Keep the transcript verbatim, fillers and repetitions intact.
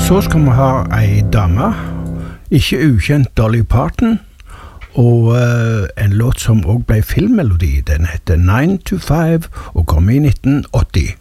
Så skal vi ha ei dame, ikke ukjent Dolly Parton, og uh, en låt som også ble filmmelodi. Den heter nine to five og kom i nitten åtti.